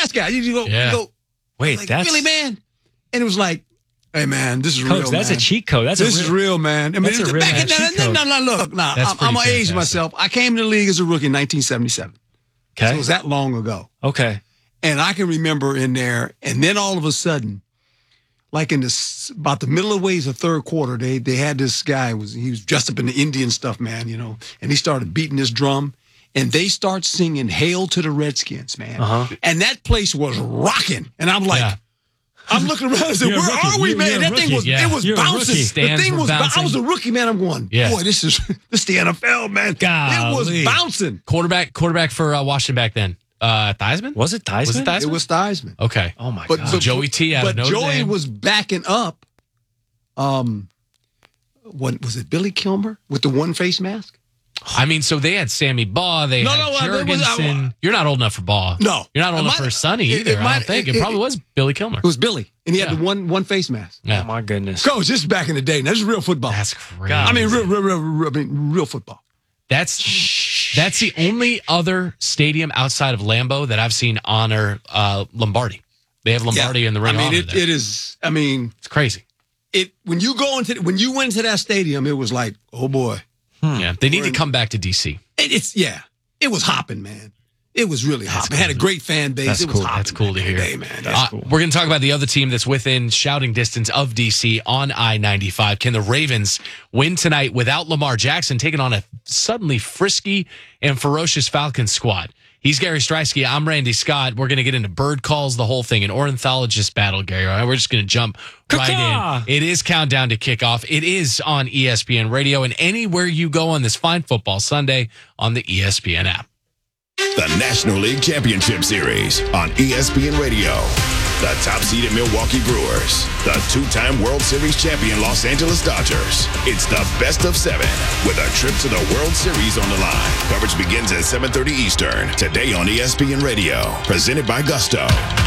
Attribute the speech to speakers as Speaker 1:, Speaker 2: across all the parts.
Speaker 1: mask out. You go.
Speaker 2: Wait,
Speaker 1: like,
Speaker 2: that's
Speaker 1: really, man? And it was like, hey, man, this is
Speaker 2: Coach,
Speaker 1: real,
Speaker 2: that's
Speaker 1: man.
Speaker 2: a cheat code. This
Speaker 1: is real, man. I mean,
Speaker 2: that's a real cheat code.
Speaker 1: Look, I'm going to age myself. I came to the league as a rookie in 1977.
Speaker 2: Okay.
Speaker 1: So it was that long ago.
Speaker 2: Okay.
Speaker 1: And I can remember in there, and then all of a sudden, like in this, about the middle of the ways of third quarter, they had this guy, he was dressed up in the Indian stuff, man, and he started beating this drum. And they start singing "Hail to the Redskins," man. And that place was rocking. And I'm like, I'm looking around and said, "Where are we, man?" That thing was, it was bouncing. The thing was, I was a rookie, man. I'm going, boy, this is the NFL, man.
Speaker 3: Golly.
Speaker 1: It was bouncing.
Speaker 3: Quarterback for Washington back then. Theismann?
Speaker 2: Was it Theismann?
Speaker 1: It was Theismann.
Speaker 3: Okay.
Speaker 2: Oh my God.
Speaker 3: Joey T out of Notre Dame.
Speaker 1: But Joey was backing up. What was it? Billy Kilmer with the one face mask.
Speaker 3: I mean, so they had Sammy Baugh, they had Jurgensen. You're not old enough for Baugh.
Speaker 1: No.
Speaker 3: You're not old enough for Sonny either, I don't think. It probably was Billy Kilmer.
Speaker 1: It was Billy, and he had the one face mask.
Speaker 2: Yeah. Oh, my goodness.
Speaker 1: Coach, this is back in the day. Now, this is real football.
Speaker 3: That's crazy.
Speaker 1: I mean, real football.
Speaker 3: That's the only other stadium outside of Lambeau that I've seen honor Lombardi. They have Lombardi in the ring.
Speaker 1: I mean, it is. I mean,
Speaker 3: it's crazy.
Speaker 1: When you went to that stadium, it was like, oh boy.
Speaker 3: Yeah, they need to come back to DC.
Speaker 1: It was hopping, man. It was really hopping. It had a great fan base.
Speaker 3: That's
Speaker 1: it was
Speaker 3: cool.
Speaker 1: hopping.
Speaker 3: That's cool to hear.
Speaker 1: Today, man. That's cool.
Speaker 3: We're going to talk about the other team that's within shouting distance of DC on I-95. Can the Ravens win tonight without Lamar Jackson taking on a suddenly frisky and ferocious Falcons squad? He's Gary Streisky. I'm Randy Scott. We're going to get into bird calls, the whole thing, an ornithologist battle, Gary. All right, we're just going to jump right in. It is countdown to kickoff. It is on ESPN Radio and anywhere you go on this fine football Sunday on the ESPN app.
Speaker 4: The National League Championship Series on ESPN Radio. The top-seeded Milwaukee Brewers. The two-time World Series champion Los Angeles Dodgers. It's the best of 7 with a trip to the World Series on the line. Coverage begins at 7:30 Eastern. Today on ESPN Radio. Presented by Gusto.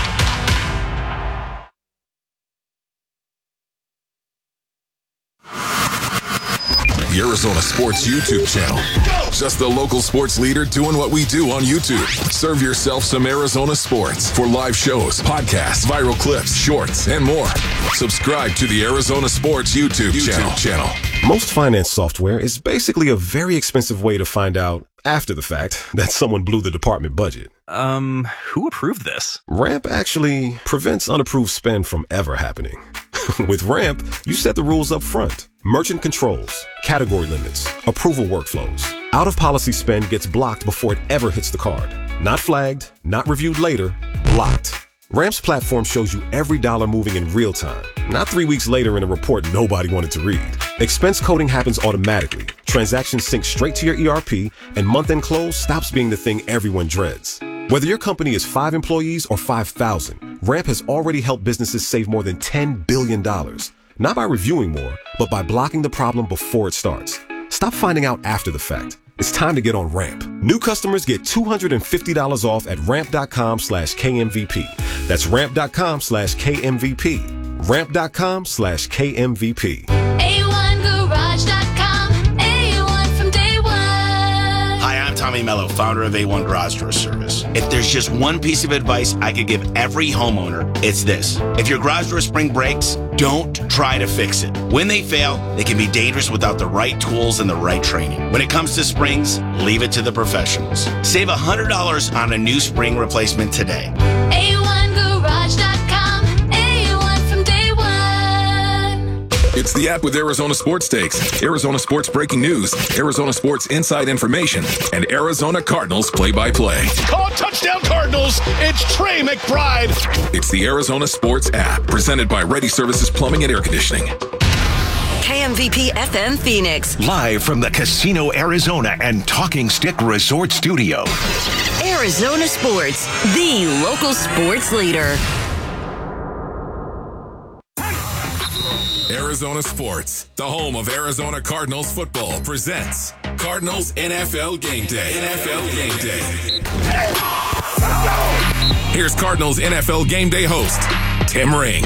Speaker 5: The Arizona Sports YouTube channel. Just the local sports leader doing what we do on YouTube. Serve yourself some Arizona sports for live shows, podcasts, viral clips, shorts, and more. Subscribe to the Arizona Sports YouTube channel.
Speaker 6: Most finance software is basically a very expensive way to find out, after the fact, that someone blew the department budget.
Speaker 7: Who approved this?
Speaker 6: Ramp actually prevents unapproved spend from ever happening. With Ramp, you set the rules up front. Merchant controls, category limits, approval workflows. Out-of-policy spend gets blocked before it ever hits the card. Not flagged, not reviewed later, blocked. Ramp's platform shows you every dollar moving in real time, not 3 weeks later in a report nobody wanted to read. Expense coding happens automatically. Transactions sync straight to your ERP, and month-end close stops being the thing everyone dreads. Whether your company is 5 employees or 5,000, Ramp has already helped businesses save more than $10 billion. Not by reviewing more, but by blocking the problem before it starts. Stop finding out after the fact. It's time to get on Ramp. New customers get $250 off at ramp.com/KMVP. That's ramp.com/KMVP. Ramp.com/KMVP.
Speaker 8: A1Garage.com. A1 from day one.
Speaker 9: Hi, I'm Tommy Mello, founder of A1 Garage Door Service. If there's just one piece of advice I could give every homeowner, it's this. If your garage door spring breaks, don't try to fix it. When they fail, they can be dangerous without the right tools and the right training. When it comes to springs, leave it to the professionals. Save $100 on a new spring replacement today.
Speaker 8: A1Garage.com. A1 from day one.
Speaker 5: It's the app with Arizona Sports Takes, Arizona Sports Breaking News, Arizona Sports Inside Information, and Arizona Cardinals Play-by-Play.
Speaker 10: Call touchdown Cardinals. It's Trey McBride.
Speaker 5: It's the Arizona Sports app, presented by Ready Services Plumbing and Air Conditioning.
Speaker 11: KMVP FM Phoenix.
Speaker 12: Live from the Casino Arizona and Talking Stick Resort Studio.
Speaker 11: Arizona Sports, the local sports leader.
Speaker 5: Arizona Sports, the home of Arizona Cardinals football, presents Cardinals NFL Game Day. NFL Game Day. Here's Cardinals NFL Game Day host, Tim Ring.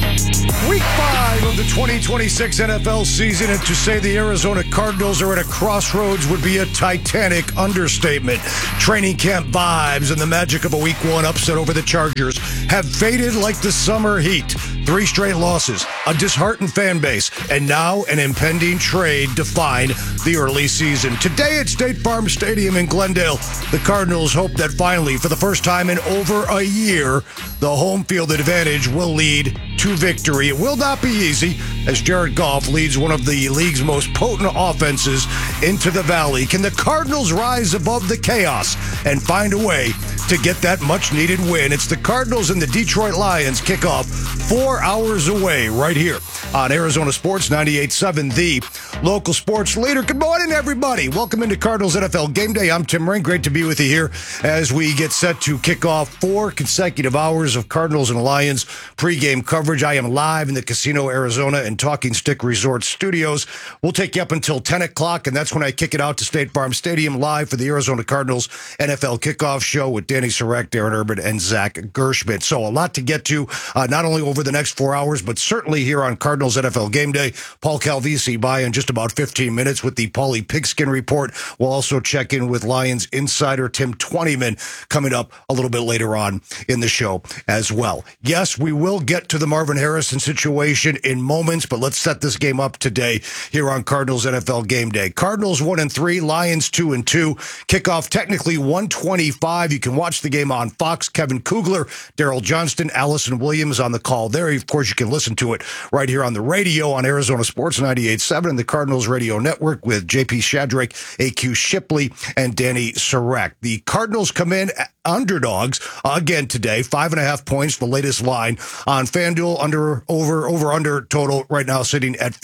Speaker 13: Week 5 of the 2026 NFL season, and to say the Arizona Cardinals are at a crossroads would be a titanic understatement. Training camp vibes and the magic of a Week 1 upset over the Chargers have faded like the summer heat. 3 straight losses, a disheartened fan base, and now an impending trade define the early season. Today at State Farm Stadium in Glendale, the Cardinals hope that finally, for the first time in over a year, the home field advantage will lead to victory. It will not be easy as Jared Goff leads one of the league's most potent offenses into the valley. Can the Cardinals rise above the chaos and find a way to get that much-needed win? It's the Cardinals and the Detroit Lions kickoff 4 hours away right here on Arizona Sports 98.7, the local sports leader. Good morning, everybody. Welcome into Cardinals NFL Game Day. I'm Tim Ring. Great to be with you here as we get set to kick off 4 consecutive hours of Cardinals and Lions pregame coverage. I am live in the Casino Arizona and Talking Stick Resort studios. We'll take you up until 10 o'clock, and that's when I kick it out to State Farm Stadium live for the Arizona Cardinals NFL kickoff show with Danny Sarek, Darren Urban, and Zach Gershman. So a lot to get to, not only over the next 4 hours, but certainly here on Cardinals NFL Game Day. Paul Calvisi by in just about 15 minutes with the Paulie Pigskin Report. We'll also check in with Lions insider Tim Twentyman coming up a little bit later on in the show as well. Yes, we will get to the Marvin Harrison situation in moments, but let's set this game up today here on Cardinals NFL Game Day. Cardinals 1-3, Lions 2-2. Kickoff technically 1:25. You can watch the game on Fox. Kevin Kugler, Daryl Johnston, Allison Williams on the call there. Of course, you can listen to it right here on the radio on Arizona Sports 98.7 and the Cardinals Radio Network with JP Shadrake, AQ Shipley, and Danny Sarek. The Cardinals come in underdogs again today, 5.5 points, the latest line on FanDuel. Over total right now sitting at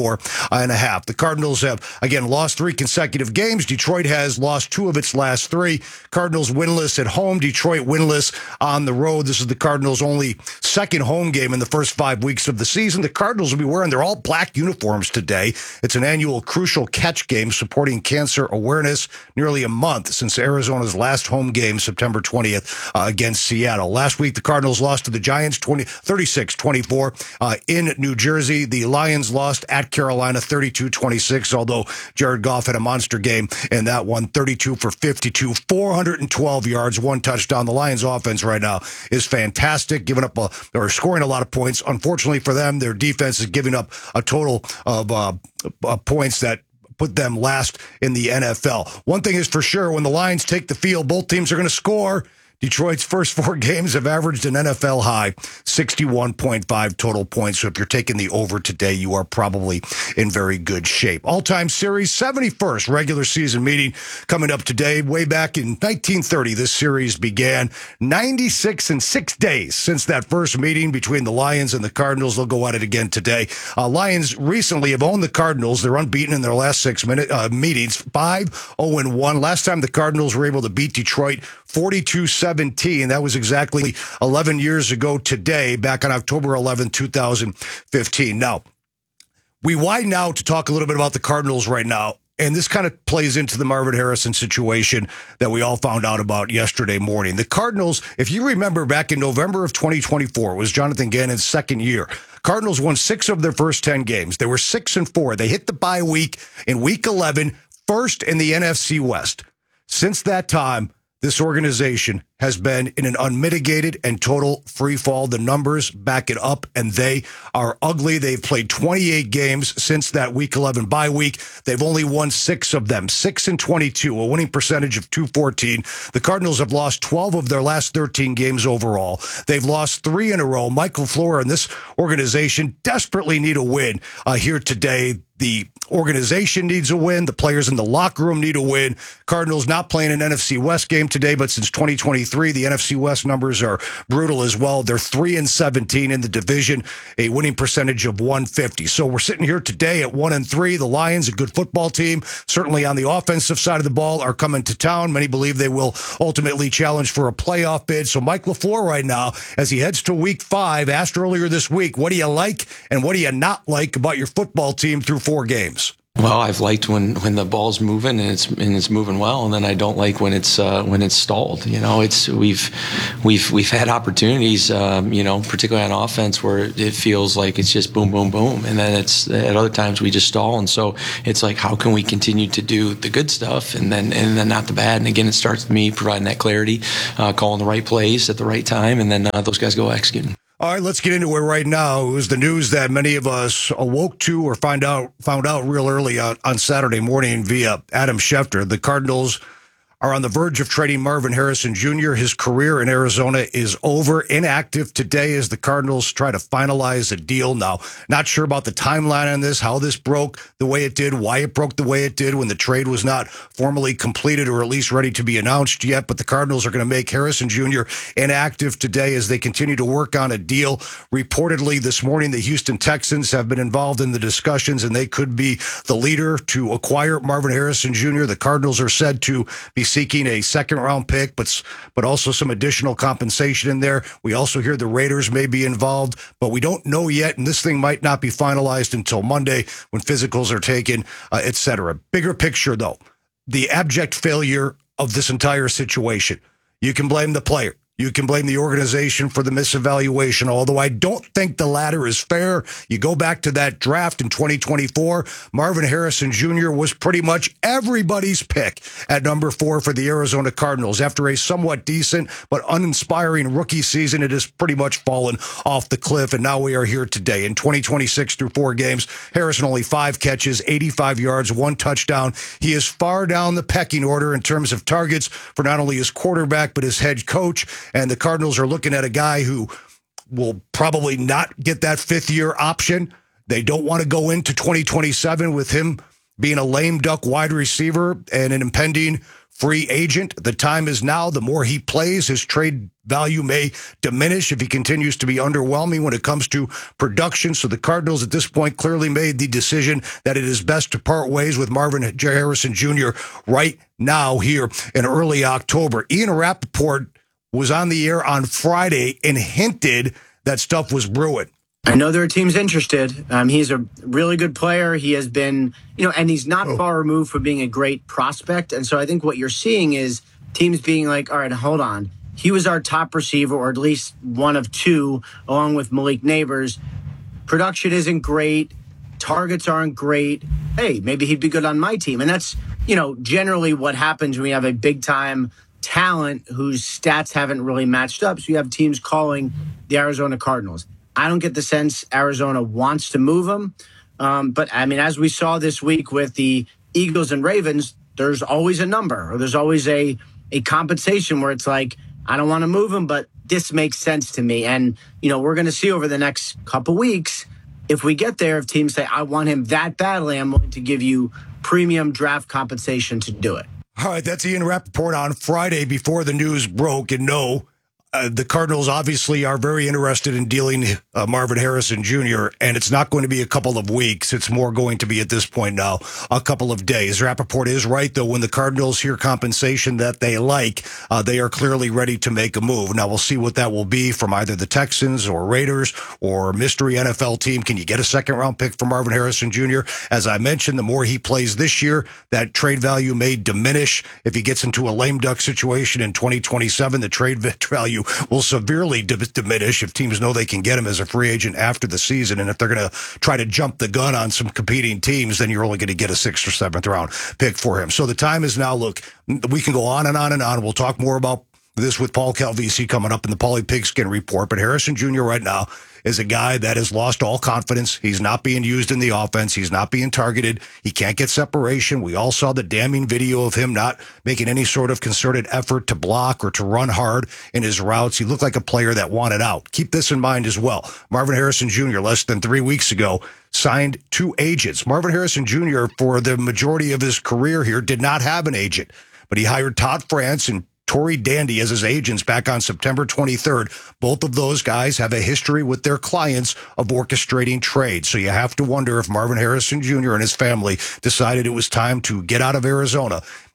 Speaker 13: 54.5. The Cardinals have again lost 3 consecutive games. Detroit has lost 2 of its last 3. Cardinals winless at home, Detroit winless on the road. This is the Cardinals' only second home game in the first 5 weeks of the season. The Cardinals will be wearing their all black uniforms today. It's an annual Crucial Catch game supporting cancer awareness, nearly a month since Arizona's last home game, September 20th, against Seattle. Last week, the Cardinals lost to the Giants 36-24 in New Jersey. The Lions lost at Carolina 32-26, although Jared Goff had a monster game in that one, 32 for 52, 412 yards, 1 touchdown. The Lions offense right now is fantastic, giving up or scoring a lot of points. Unfortunately for them, their defense is giving up a total of points that put them last in the NFL. One thing is for sure, when the Lions take the field, both teams are going to score. Detroit's first 4 games have averaged an NFL high 61.5 total points. So if you're taking the over today, you are probably in very good shape. All-time series, 71st regular season meeting coming up today. Way back in 1930, this series began. 96 and 6 days since that first meeting between the Lions and the Cardinals. They'll go at it again today. Lions recently have owned the Cardinals. They're unbeaten in their last 6 meetings, 5-0-1. Last time the Cardinals were able to beat Detroit 42-17. That was exactly 11 years ago today, back on October 11, 2015. Now, we widen out to talk a little bit about the Cardinals right now, and this kind of plays into the Marvin Harrison situation that we all found out about yesterday morning. The Cardinals, if you remember back in November of 2024, it was Jonathan Gannon's second year. Cardinals won 6 of their first 10 games. They were 6-4. They hit the bye week in week 11, first in the NFC West. Since that time, this organization has been in an unmitigated and total free fall. The numbers back it up, and they are ugly. They've played 28 games since that Week 11 bye week. They've only won 6 of them, 6-22, a winning percentage of .214. The Cardinals have lost 12 of their last 13 games overall. They've lost 3 in a row. Mike LaFleur and this organization desperately need a win here today. The organization needs a win. The players in the locker room need a win. Cardinals not playing an NFC West game today, but since 2023, the NFC West numbers are brutal as well. They're 3-17 in the division, a winning percentage of .150. So we're sitting here today at 1-3. The Lions, a good football team, certainly on the offensive side of the ball, are coming to town. Many believe they will ultimately challenge for a playoff bid. So Mike LaFleur right now, as he heads to Week 5, asked earlier this week, what do you like and what do you not like about your football team through 4 games?
Speaker 14: Well, I've liked when the ball's moving and it's moving well, and then I don't like when it's stalled. We've had opportunities, particularly on offense, where it feels like it's just boom, boom, boom, and then it's at other times we just stall, and so it's like, how can we continue to do the good stuff and then not the bad? And again, it starts with me providing that clarity, calling the right plays at the right time, and then those guys go executing.
Speaker 13: All right, let's get into it right now. It was the news that many of us awoke to or found out real early on Saturday morning via Adam Schefter. The Cardinals are on the verge of trading Marvin Harrison Jr. His career in Arizona is over. Inactive today as the Cardinals try to finalize a deal. Now, not sure about the timeline on this, how this broke the way it did, why it broke the way it did when the trade was not formally completed or at least ready to be announced yet. But the Cardinals are going to make Harrison Jr. inactive today as they continue to work on a deal. Reportedly this morning, the Houston Texans have been involved in the discussions, and they could be the leader to acquire Marvin Harrison Jr. The Cardinals are said to be seeking a second-round pick, but also some additional compensation in there. We also hear the Raiders may be involved, but we don't know yet, and this thing might not be finalized until Monday when physicals are taken, etc. Bigger picture, though, the abject failure of this entire situation. You can blame the player. You can blame the organization for the misevaluation, although I don't think the latter is fair. You go back to that draft in 2024, Marvin Harrison Jr. was pretty much everybody's pick at number 4 for the Arizona Cardinals. After a somewhat decent but uninspiring rookie season, it has pretty much fallen off the cliff, and now we are here today. In 2026 through 4 games, Harrison only 5 catches, 85 yards, 1 touchdown. He is far down the pecking order in terms of targets for not only his quarterback but his head coach. And the Cardinals are looking at a guy who will probably not get that 5th-year option. They don't want to go into 2027 with him being a lame duck wide receiver and an impending free agent. The time is now. The more he plays, his trade value may diminish if he continues to be underwhelming when it comes to production. So the Cardinals at this point clearly made the decision that it is best to part ways with Marvin Harrison Jr. right now here in early October. Ian Rappaport was on the air on Friday and hinted that stuff was brewing.
Speaker 15: I know there are teams interested. He's a really good player. He has been, and he's not far removed from being a great prospect. And so I think what you're seeing is teams being like, all right, hold on. He was our top receiver, or at least one of 2, along with Malik Neighbors. Production isn't great. Targets aren't great. Hey, maybe he'd be good on my team. And that's, generally what happens when we have a big-time talent whose stats haven't really matched up. So you have teams calling the Arizona Cardinals. I don't get the sense Arizona wants to move him. But, as we saw this week with the Eagles and Ravens, there's always a number, or there's always a compensation where it's like, I don't want to move him, but this makes sense to me. And, we're going to see over the next couple weeks, if we get there, if teams say, I want him that badly, I'm willing to give you premium draft compensation to do it.
Speaker 13: All right, that's Ian Rappaport on Friday before the news broke. And no, the Cardinals obviously are very interested in dealing Marvin Harrison Jr., and it's not going to be a couple of weeks. It's more going to be, at this point now, a couple of days. Rappaport is right, though. When the Cardinals hear compensation that they like, they are clearly ready to make a move. Now, we'll see what that will be from either the Texans or Raiders or mystery NFL team. Can you get a second-round pick for Marvin Harrison Jr.? As I mentioned, the more he plays this year, that trade value may diminish. If he gets into a lame duck situation in 2027, the trade value will severely diminish if teams know they can get him as a free agent after the season. And if they're going to try to jump the gun on some competing teams, then you're only going to get a 6th or 7th round pick for him. So the time is now. Look, we can go on and on and on. We'll talk more about this with Paul Calvisi coming up in the Paulie Pigskin Report. But Harrison Jr. right now is a guy that has lost all confidence. He's not being used in the offense. He's not being targeted. He can't get separation. We all saw the damning video of him not making any sort of concerted effort to block or to run hard in his routes. He looked like a player that wanted out. Keep this in mind as well. Marvin Harrison Jr., less than 3 weeks ago, signed 2 agents. Marvin Harrison Jr., for the majority of his career here, did not have an agent, but he hired Todd France and Tory Dandy as his agents back on September 23rd. Both of those guys have a history with their clients of orchestrating trades. So you have to wonder if Marvin Harrison Jr. and his family decided it was time to get out of Arizona.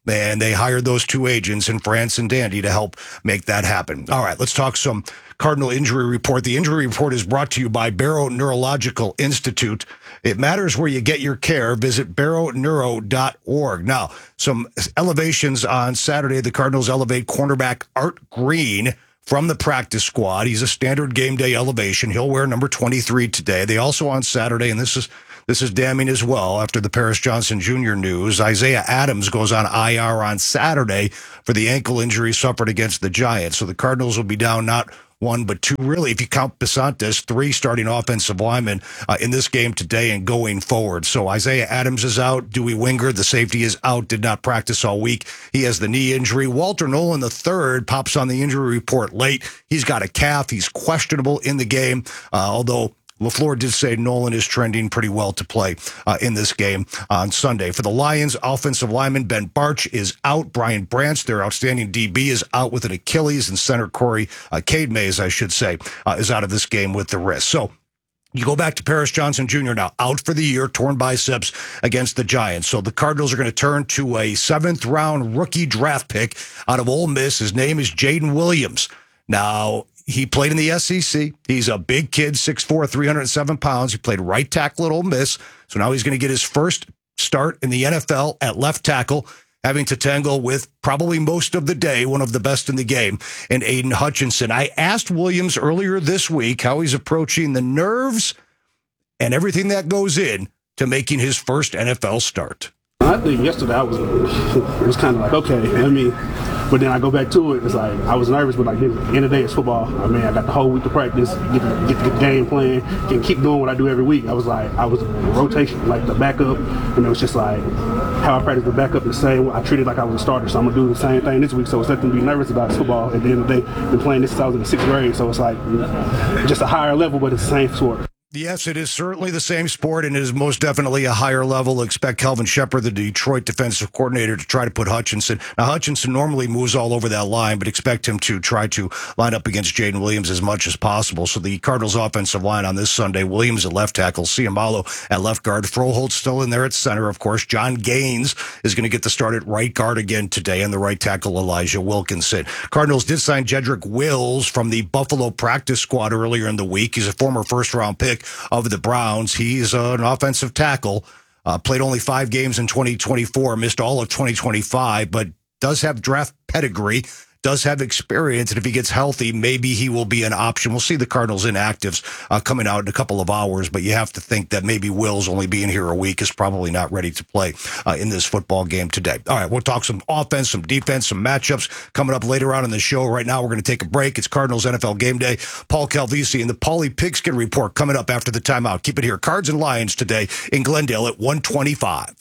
Speaker 13: And they hired those two agents in France and Dandy to help make that happen. All right, let's talk some Cardinal injury report. The injury report is brought to you by Barrow Neurological Institute. It matters where you get your care. Visit barrowneuro.org. Now, some elevations on Saturday. The Cardinals elevate cornerback Art Green from the practice squad. He's a standard game day elevation. He'll wear number 23 today. They also on Saturday, and this is damning as well after the Paris Johnson Jr. news, Isaiah Adams goes on IR on Saturday for the ankle injury suffered against the Giants. So the Cardinals will be down not one, but two, really, if you count Besantes, three starting offensive linemen in this game today and going forward. So Isaiah Adams is out. Dewey Winger, the safety, is out, did not practice all week. He has the knee injury. Walter Nolan III pops on the injury report late. He's got a calf. He's questionable in the game, although LaFleur did say Nolan is trending pretty well to play in this game on Sunday. For the Lions, offensive lineman Ben Barch is out. Brian Branch, their outstanding DB, is out with an Achilles, and center Cade Mays, I should say, is out of this game with the wrist. So you go back to Paris Johnson Jr. now, out for the year, torn biceps against the Giants. So the Cardinals are going to turn to a 7th-round rookie draft pick out of Ole Miss. His name is Jaden Williams. Now, he played in the SEC. He's a big kid, 6'4", 307 pounds. He played right tackle at Ole Miss. So now he's going to get his first start in the NFL at left tackle, having to tangle with probably most of the day, one of the best in the game, and Aiden Hutchinson. I asked Williams earlier this week how he's approaching the nerves and everything that goes in to making his first NFL start.
Speaker 16: I think yesterday it was kind of like, okay, but then I go back to it, it's like, I was nervous, but like, at the end of the day, it's football. I mean, I got the whole week to practice, get the game plan, and keep doing what I do every week. I was rotation, like the backup, and it was just like, how I practice the backup the same. I treated like I was a starter, so I'm going to do the same thing this week, so it's nothing to be nervous about. It's football. At the end of the day, I've been playing this since I was in the 6th grade, so it's like, just a higher level, but it's the same sport.
Speaker 13: Yes, it is certainly the same sport, and it is most definitely a higher level. Expect Kelvin Shepard, the Detroit defensive coordinator, to try to put Hutchinson. Now, Hutchinson normally moves all over that line, but expect him to try to line up against Jaden Williams as much as possible. So the Cardinals offensive line on this Sunday, Williams at left tackle, Ciamalo at left guard, Froholt still in there at center, of course. John Gaines is going to get the start at right guard again today, and the right tackle, Elijah Wilkinson. Cardinals did sign Jedrick Wills from the Buffalo practice squad earlier in the week. He's a former first-round pick of the Browns. He's an offensive tackle, played only 5 games in 2024, missed all of 2025, but does have draft pedigree, does have experience, and if he gets healthy, maybe he will be an option. We'll see the Cardinals inactives coming out in a couple of hours, but you have to think that maybe Wills only being here a week is probably not ready to play in this football game today. All right, we'll talk some offense, some defense, some matchups coming up later on in the show. Right now, we're going to take a break. It's Cardinals NFL Game Day. Paul Calvisi and the Paulie Pigskin Report coming up after the timeout. Keep it here. Cards and Lions today in Glendale at 1:25.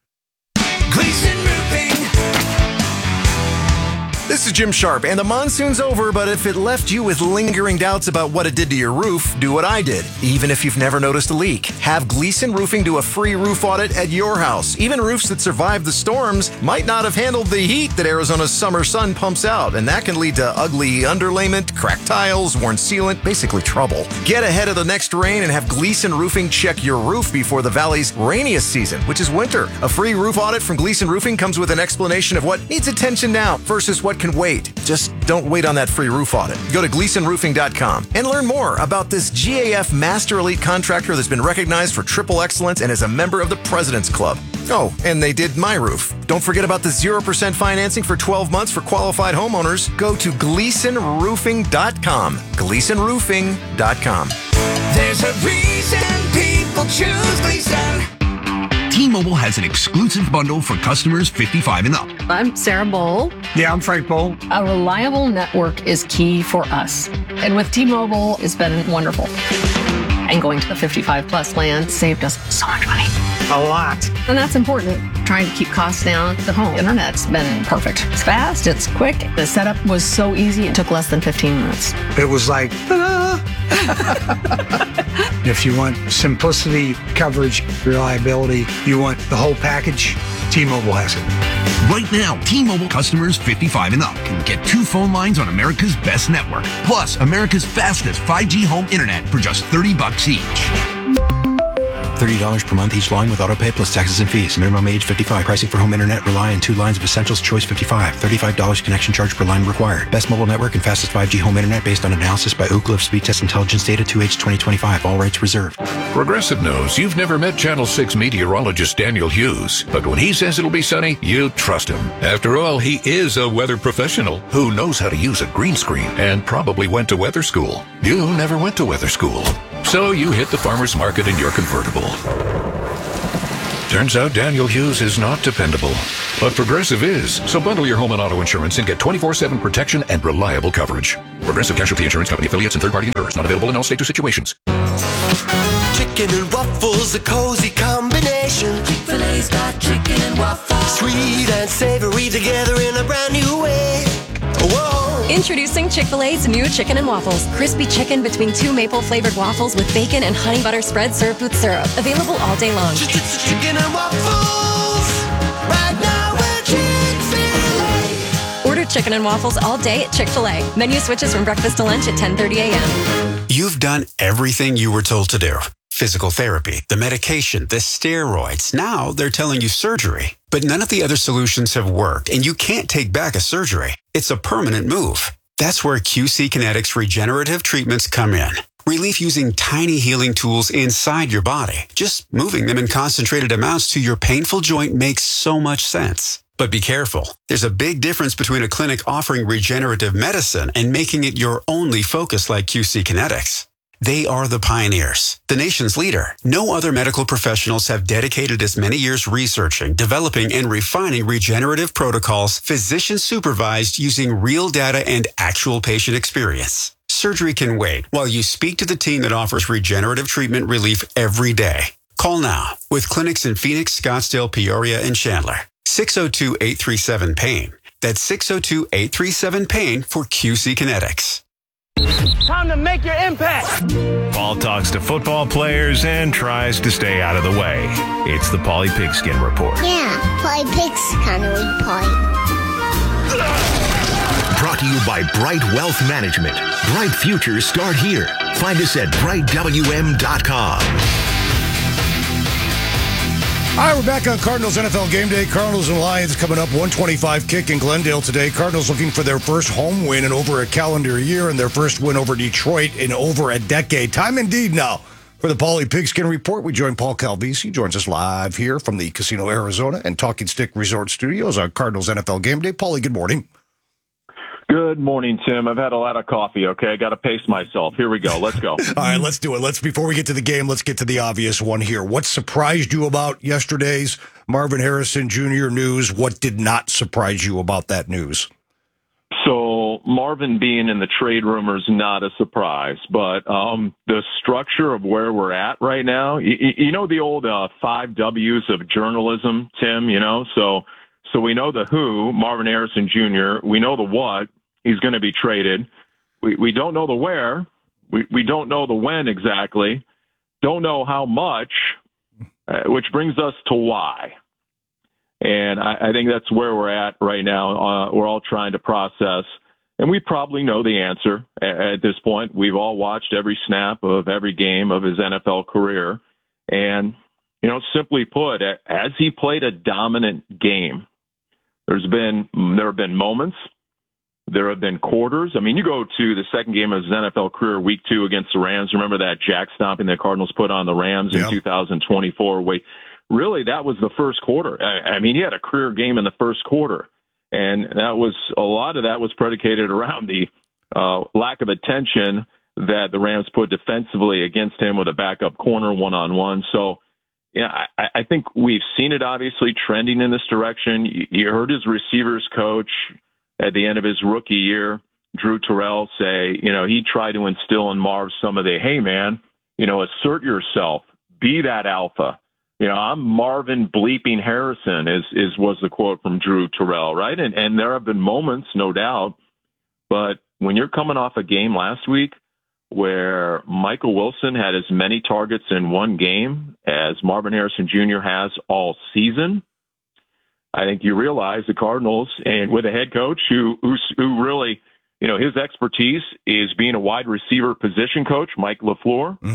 Speaker 17: Gleason Roofing. This is Jim Sharp, and the monsoon's over, but if it left you with lingering doubts about what it did to your roof, do what I did. Even if you've never noticed a leak, have Gleason Roofing do a free roof audit at your house. Even roofs that survived the storms might not have handled the heat that Arizona's summer sun pumps out, and that can lead to ugly underlayment, cracked tiles, worn sealant, basically trouble. Get ahead of the next rain and have Gleason Roofing check your roof before the valley's rainiest season, which is winter. A free roof audit from Gleason Roofing comes with an explanation of what needs attention now versus what can wait. Just don't wait on that free roof audit. Go to GleasonRoofing.com and learn more about this GAF Master Elite contractor that's been recognized for triple excellence and is a member of the President's Club. Oh, and they did my roof. Don't forget about the 0% financing for 12 months for qualified homeowners. Go to GleasonRoofing.com. GleasonRoofing.com.
Speaker 18: There's a reason people choose Gleason. T-Mobile has an exclusive bundle for customers 55 and up.
Speaker 19: I'm Sarah Bowl.
Speaker 20: Yeah, I'm Frank Bowl.
Speaker 19: A reliable network is key for us. And with T-Mobile, it's been wonderful. And going to the 55-plus plan saved us so much money.
Speaker 20: A lot.
Speaker 19: And that's important. Trying to keep costs down. The home internet's been perfect. It's fast, it's quick. The setup was so easy, it took less than 15 minutes.
Speaker 20: It was like, ta-da! If you want simplicity, coverage, reliability, you want the whole package, T-Mobile has it.
Speaker 18: Right now, T-Mobile customers 55 and up can get 2 phone lines on America's best network, plus America's fastest 5G home internet for just $30 each.
Speaker 21: $30 per month each line with autopay plus taxes and fees. Minimum age 55. Pricing for home internet rely on 2 lines of Essentials Choice 55. $35 connection charge per line required. Best mobile network and fastest 5G home internet based on analysis by Ookla of Speed Test Intelligence Data 2H 2025. All rights reserved.
Speaker 22: Progressive knows you've never met Channel 6 meteorologist Daniel Hughes, but when he says it'll be sunny, you trust him. After all, he is a weather professional who knows how to use a green screen and probably went to weather school. You never went to weather school, so you hit the farmer's market in your convertible. Turns out Daniel Hughes is not dependable, but Progressive is. So bundle your home and auto insurance and get 24/7 protection and reliable coverage. Progressive Casualty Insurance Company affiliates and third-party insurers. Not available in all states or situations.
Speaker 23: Chicken and waffles, a cozy combination. Chick-fil-A's got chicken and waffles. Sweet and savory together in a brand new way. Whoa.
Speaker 24: Introducing Chick-fil-A's new chicken and waffles. Crispy chicken between 2 maple-flavored waffles with bacon and honey butter spread served with syrup. Available all day long.
Speaker 23: Chicken and waffles. Right now at Chick-fil-A.
Speaker 24: Order chicken and waffles all day at Chick-fil-A. Menu switches from breakfast to lunch at 10:30 a.m.
Speaker 25: You've done everything you were told to do. Physical therapy, the medication, the steroids. Now they're telling you surgery. But none of the other solutions have worked, and you can't take back a surgery. It's a permanent move. That's where QC Kinetics regenerative treatments come in. Relief using tiny healing tools inside your body. Just moving them in concentrated amounts to your painful joint makes so much sense. But be careful. There's a big difference between a clinic offering regenerative medicine and making it your only focus like QC Kinetics. They are the pioneers, the nation's leader. No other medical professionals have dedicated as many years researching, developing, and refining regenerative protocols, physician supervised using real data and actual patient experience. Surgery can wait while you speak to the team that offers regenerative treatment relief every day. Call now with clinics in Phoenix, Scottsdale, Peoria, and Chandler. 602-837-PAIN. That's 602-837-PAIN for QC Kinetics.
Speaker 26: Time to make your impact.
Speaker 12: Paul talks to football players and tries to stay out of the way. It's the Paulie Pigskin Report.
Speaker 27: Yeah, Paulie Pig's kind of weak point.
Speaker 12: Brought to you by Bright Wealth Management. Bright futures start here. Find us at brightwm.com.
Speaker 13: All right, we're back on Cardinals NFL Game Day. Cardinals and Lions coming up, 125 kick in Glendale today. Cardinals looking for their first home win in over a calendar year and their first win over Detroit in over a decade. Time indeed now for the Paulie Pigskin Report. We join Paul Calvisi, joins us live here from the Casino Arizona and Talking Stick Resort Studios on Cardinals NFL Game Day. Paulie, good morning.
Speaker 28: Good morning, Tim. I've had a lot of coffee, okay? I got to pace myself. Here we go. Let's go.
Speaker 13: All right, let's do it. Before we get to the game, let's get to the obvious one here. What surprised you about yesterday's Marvin Harrison Jr. news? What did not surprise you about that news?
Speaker 28: So Marvin being in the trade rumors, not a surprise, but the structure of where we're at right now, you know the old 5 W's of journalism, Tim, you know? So we know the who, Marvin Harrison Jr., we know the what, he's going to be traded. We don't know the where. We don't know the when exactly. Don't know how much, which brings us to why. And I think that's where we're at right now. We're all trying to process, and we probably know the answer at this point. We've all watched every snap of every game of his NFL career. And, you know, simply put, as he played a dominant game, there have been moments, there have been quarters. I mean, you go to the second game of his NFL career, week 2 against the Rams. Remember that jack stomping the Cardinals put on the Rams in 2024? Really, that was the first quarter. I mean, he had a career game in the first quarter, and a lot of that was predicated around the lack of attention that the Rams put defensively against him with a backup corner one-on-one. So, yeah, I think we've seen it obviously trending in this direction. You heard his receivers coach at the end of his rookie year, Drew Terrell, say, you know, he tried to instill in Marv some of the, hey, man, you know, assert yourself, be that alpha. You know, I'm Marvin bleeping Harrison was the quote from Drew Terrell, right? And there have been moments, no doubt, but when you're coming off a game last week where Michael Wilson had as many targets in one game as Marvin Harrison Jr. has all season, I think you realize the Cardinals, and with a head coach who really, you know, his expertise is being a wide receiver position coach, Mike LaFleur.
Speaker 13: Mm-hmm.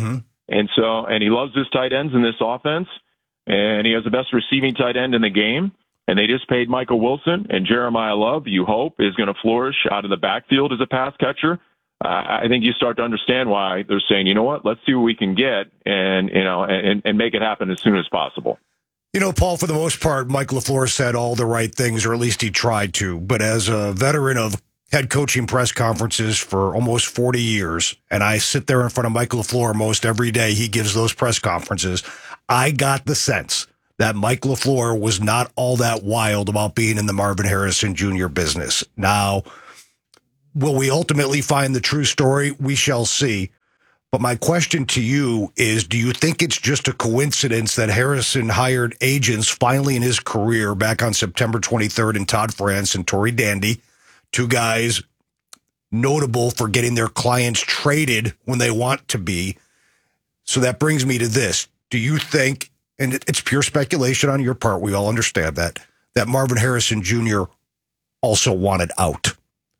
Speaker 28: And he loves his tight ends in this offense, and he has the best receiving tight end in the game. And they just paid Michael Wilson, and Jeremiah Love, you hope, is going to flourish out of the backfield as a pass catcher. I think you start to understand why they're saying, you know what, let's see what we can get and make it happen as soon as possible.
Speaker 13: You know, Paul, for the most part, Mike LaFleur said all the right things, or at least he tried to. But as a veteran of head coaching press conferences for almost 40 years, and I sit there in front of Mike LaFleur most every day he gives those press conferences, I got the sense that Mike LaFleur was not all that wild about being in the Marvin Harrison Jr. business. Now, will we ultimately find the true story? We shall see. But my question to you is, do you think it's just a coincidence that Harrison hired agents finally in his career back on September 23rd in Todd France and Tory Dandy, two guys notable for getting their clients traded when they want to be? So that brings me to this. Do you think, and it's pure speculation on your part, we all understand that Marvin Harrison Jr. also wanted out?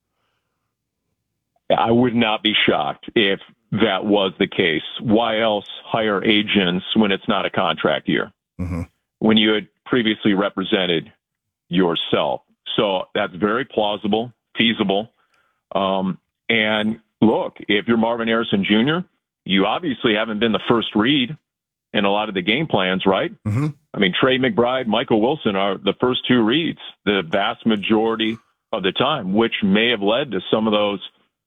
Speaker 28: I would not be shocked if that was the case. Why else hire agents when it's not a contract year? Mm-hmm. When you had previously represented yourself. So that's very plausible, feasible. And look, if you're Marvin Harrison Jr., you obviously haven't been the first read in a lot of the game plans, right? Mm-hmm. I mean, Trey McBride, Michael Wilson are the first two reads the vast majority of the time, which may have led to some of those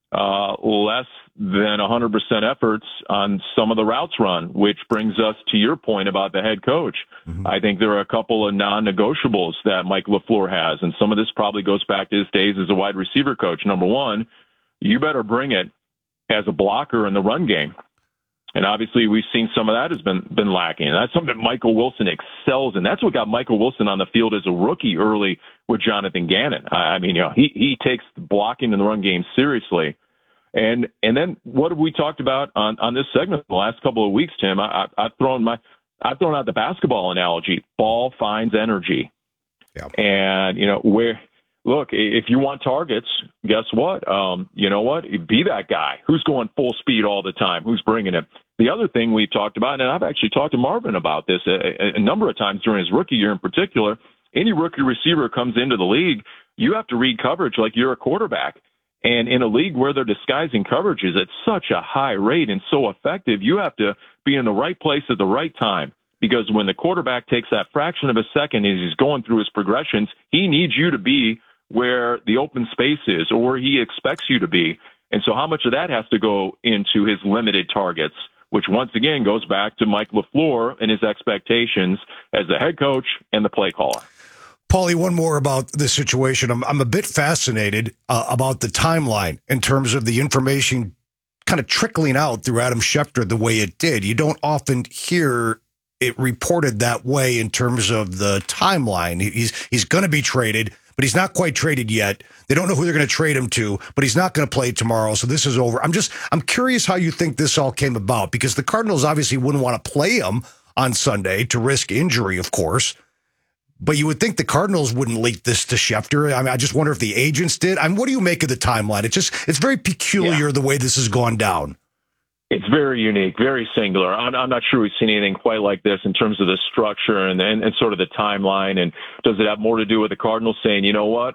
Speaker 28: less than 100% efforts on some of the routes run, which brings us to your point about the head coach. Mm-hmm. I think there are a couple of non-negotiables that Mike LaFleur has, and some of this probably goes back to his days as a wide receiver coach. Number one, you better bring it as a blocker in the run game. And obviously we've seen some of that has been lacking. And that's something Michael Wilson excels in. That's what got Michael Wilson on the field as a rookie early with Jonathan Gannon. I mean, you know, he takes blocking in the run game seriously. And then what have we talked about on this segment the last couple of weeks, Tim? I've thrown out the basketball analogy. Ball finds energy. Yeah. And, you know, look, if you want targets, guess what? You know what? Be that guy who's going full speed all the time, who's bringing it. The other thing we've talked about, and I've actually talked to Marvin about this a number of times during his rookie year in particular, any rookie receiver comes into the league, you have to read coverage like you're a quarterback. And in a league where they're disguising coverages at such a high rate and so effective, you have to be in the right place at the right time. Because when the quarterback takes that fraction of a second as he's going through his progressions, he needs you to be where the open space is or where he expects you to be. And so how much of that has to go into his limited targets, which once again goes back to Mike LaFleur and his expectations as the head coach and the play caller.
Speaker 13: Paulie, one more about this situation. I'm a bit fascinated about the timeline in terms of the information kind of trickling out through Adam Schefter the way it did. You don't often hear it reported that way in terms of the timeline. He's going to be traded, but he's not quite traded yet. They don't know who they're going to trade him to, but he's not going to play tomorrow, so this is over. I'm curious how you think this all came about, because the Cardinals obviously wouldn't want to play him on Sunday to risk injury, of course. But you would think the Cardinals wouldn't leak this to Schefter. I mean, I just wonder if the agents did. I mean, what do you make of the timeline? It's very peculiar the way this has gone down.
Speaker 28: It's very unique, very singular. I'm not sure we've seen anything quite like this in terms of the structure and sort of the timeline. And does it have more to do with the Cardinals saying, you know what,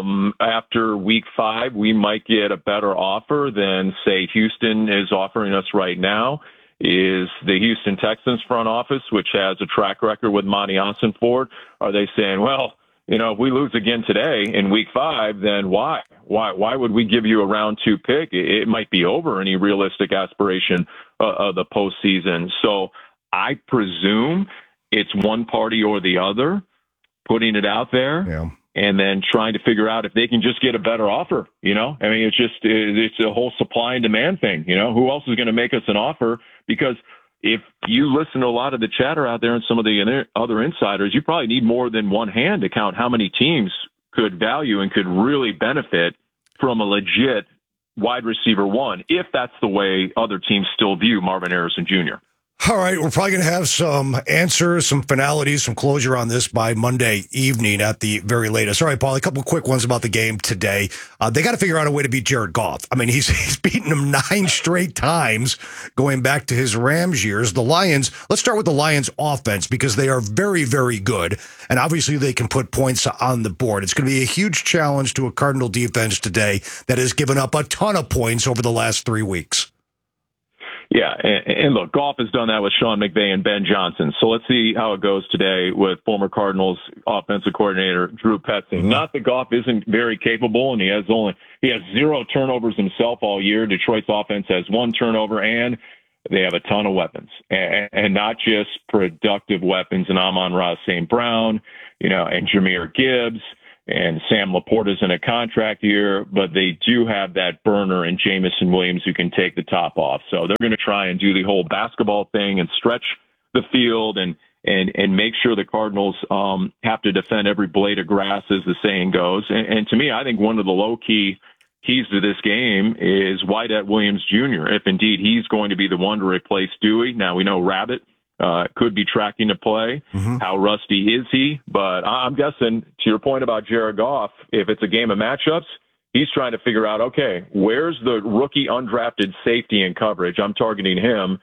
Speaker 28: after week 5, we might get a better offer than, say, Houston is offering us right now? Is the Houston Texans front office, which has a track record with Monty Ossenford, are they saying, well, you know, if we lose again today in week 5, then why would we give you a round 2 pick? It might be over any realistic aspiration of the postseason. So I presume it's one party or the other putting it out there and then trying to figure out if they can just get a better offer. You know, I mean, it's a whole supply and demand thing. You know, who else is going to make us an offer? Because if you listen to a lot of the chatter out there and some of the other insiders, you probably need more than one hand to count how many teams could value and could really benefit from a legit wide receiver one, if that's the way other teams still view Marvin Harrison Jr.
Speaker 13: All right, we're probably going to have some answers, some finalities, some closure on this by Monday evening at the very latest. All right, Paul, a couple of quick ones about the game today. They got to figure out a way to beat Jared Goff. I mean, he's beaten him 9 straight times going back to his Rams years. The Lions, let's start with the Lions offense because they are very, very good. And obviously they can put points on the board. It's going to be a huge challenge to a Cardinal defense today that has given up a ton of points over the last 3 weeks.
Speaker 28: Yeah, and look, Goff has done that with Sean McVay and Ben Johnson. So let's see how it goes today with former Cardinals offensive coordinator Drew Petzing. Not that Goff isn't very capable, and he has 0 turnovers himself all year. Detroit's offense has 1 turnover, and they have a ton of weapons, and not just productive weapons. And Amon-Ra St. Brown, and Jahmyr Gibbs. And Sam Laporta's in a contract year, but they do have that burner in Jameson Williams who can take the top off. So they're going to try and do the whole basketball thing and stretch the field and make sure the Cardinals have to defend every blade of grass, as the saying goes. And to me, I think one of the low-key keys to this game is Wydett Williams Jr., if indeed he's going to be the one to replace Dewey. Now, we know Rabbit could be tracking to play. How rusty is he? But I'm guessing, to your point about Jared Goff, if it's a game of matchups, he's trying to figure out, okay, where's the rookie undrafted safety in coverage? I'm targeting him,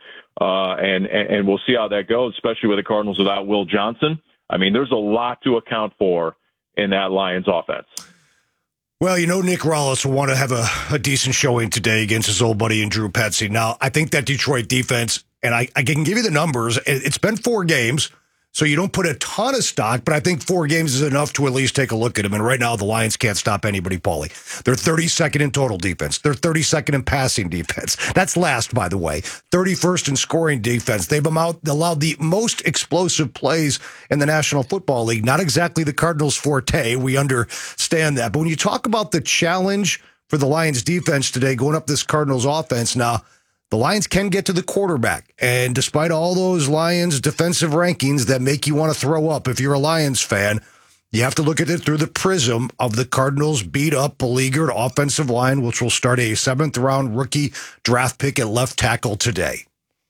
Speaker 28: and we'll see how that goes, especially with the Cardinals without Will Johnson. I mean, there's a lot to account for in that Lions offense.
Speaker 13: Well, Nick Rallis will want to have a decent showing today against his old buddy in Drew Petzing. Now, I think that Detroit defense, and I can give you the numbers, it's been 4 games, so you don't put a ton of stock, but I think 4 games is enough to at least take a look at them. And right now, the Lions can't stop anybody, Paulie. They're 32nd in total defense. They're 32nd in passing defense. That's last, by the way. 31st in scoring defense. They've allowed the most explosive plays in the National Football League. Not exactly the Cardinals' forte. We understand that. But when you talk about the challenge for the Lions defense today, going up this Cardinals offense now, the Lions can get to the quarterback, and despite all those Lions defensive rankings that make you want to throw up if you're a Lions fan, you have to look at it through the prism of the Cardinals' beat-up, beleaguered offensive line, which will start a 7th-round rookie draft pick at left tackle today.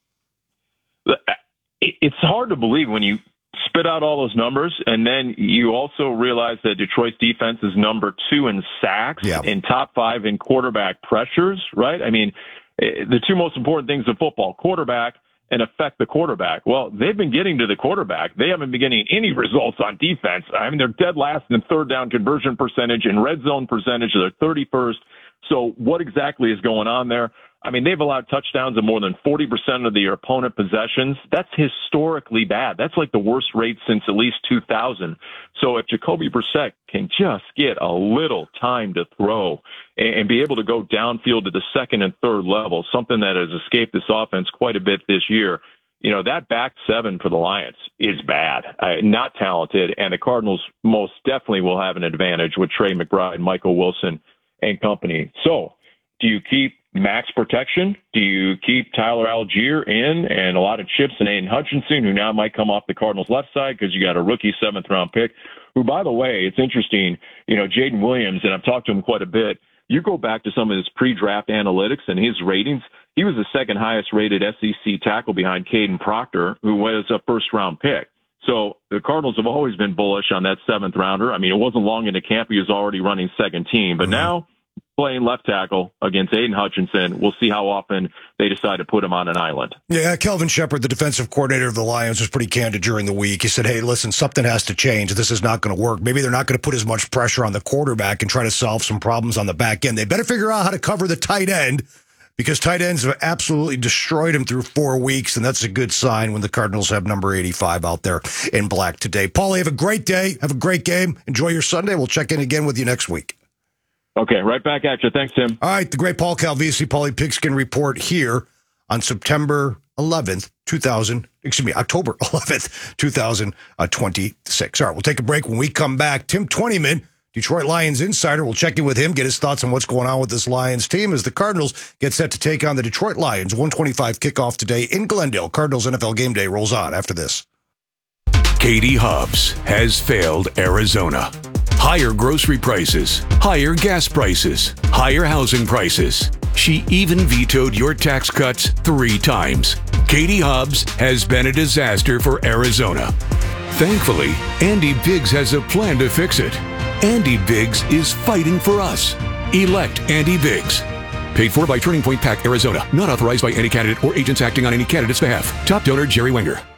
Speaker 28: It's hard to believe when you spit out all those numbers, and then you also realize that Detroit's defense is number 2 in sacks and top 5 in quarterback pressures, right? I mean, the 2 most important things in football, quarterback and affect the quarterback. Well, they've been getting to the quarterback. They haven't been getting any results on defense. I mean, they're dead last in 3rd down conversion percentage and red zone percentage. They're 31st. So what exactly is going on there? I mean, they've allowed touchdowns in more than 40% of their opponent possessions. That's historically bad. That's like the worst rate since at least 2000. So if Jacoby Brissett can just get a little time to throw and be able to go downfield to the 2nd and 3rd level, something that has escaped this offense quite a bit this year, that back 7 for the Lions is bad, not talented, and the Cardinals most definitely will have an advantage with Trey McBride, Michael Wilson, and company. So do you keep max protection? Do you keep Tyler Algier in and a lot of chips and Aiden Hutchinson, who now might come off the Cardinals' left side because you got a rookie 7th-round pick, who, by the way, it's interesting, Jaden Williams, and I've talked to him quite a bit, you go back to some of his pre-draft analytics and his ratings, he was the 2nd highest-rated SEC tackle behind Caden Proctor, who was a first-round pick. So the Cardinals have always been bullish on that 7th-rounder. I mean, it wasn't long into camp. He was already running second team, but now playing left tackle against Aiden Hutchinson. We'll see how often they decide to put him on an island.
Speaker 13: Yeah, Kelvin Shepard, the defensive coordinator of the Lions, was pretty candid during the week. He said, hey, listen, something has to change. This is not going to work. Maybe they're not going to put as much pressure on the quarterback and try to solve some problems on the back end. They better figure out how to cover the tight end, because tight ends have absolutely destroyed him through 4 weeks, and that's a good sign when the Cardinals have number 85 out there in black today. Paulie, have a great day. Have a great game. Enjoy your Sunday. We'll check in again with you next week.
Speaker 28: Okay, right back at you. Thanks, Tim.
Speaker 13: All right, the great Paul Calvisi, Paulie Pigskin Report here on October 11th, 2026. All right, we'll take a break. When we come back, Tim Twentyman, Detroit Lions insider, we'll check in with him, get his thoughts on what's going on with this Lions team as the Cardinals get set to take on the Detroit Lions. 1:25 kickoff today in Glendale. Cardinals NFL Game Day rolls on after this.
Speaker 1: Katie Hubbs has failed Arizona. higher grocery prices, higher gas prices, higher housing prices. She even vetoed your tax cuts 3 times. Katie Hobbs has been a disaster for Arizona. Thankfully, Andy Biggs has a plan to fix it. Andy Biggs is fighting for us. Elect Andy Biggs. Paid for by Turning Point PAC, Arizona. Not authorized by any candidate or agents acting on any candidate's behalf. Top donor, Jerry Wenger.